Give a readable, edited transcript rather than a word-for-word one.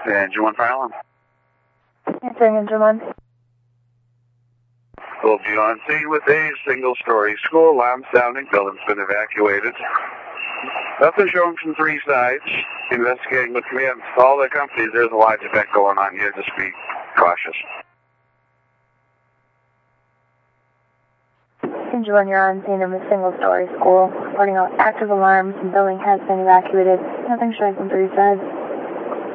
Engine 1 fire alarm. Answering Engine 1. Will be on scene with a single-story school. Alarm sounding. Building's been evacuated. Nothing showing from 3 sides. Investigating with command. All the companies, there's a large event going on here. Just be cautious. Engine 1, you're on scene of a single-story school. Reporting out active alarms. The building has been evacuated. Nothing showing from 3 sides.